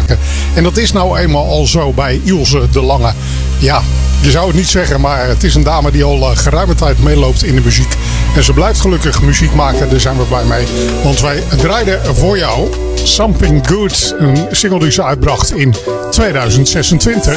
maken. En dat is nou eenmaal al zo bij Ilse de Lange. Ja, je zou het niet zeggen, maar het is een dame die al geruime tijd meeloopt in de muziek. En ze blijft gelukkig muziek maken, daar zijn we blij mee. Want wij draaiden voor jou Something Good, een single die ze uitbracht in 2026.